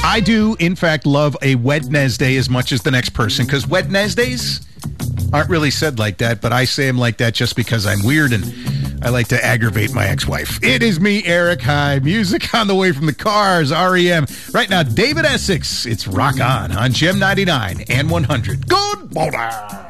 I do, in fact, love a Wednesday as much as the next person, because Wednesdays aren't really said like that, but I say them like that just because I'm weird and I like to aggravate my ex-wife. It is me, Eric High. Music on the way from the Cars, REM. Right now, David Essex. It's Rock On Gem 99 and 100. Good morning.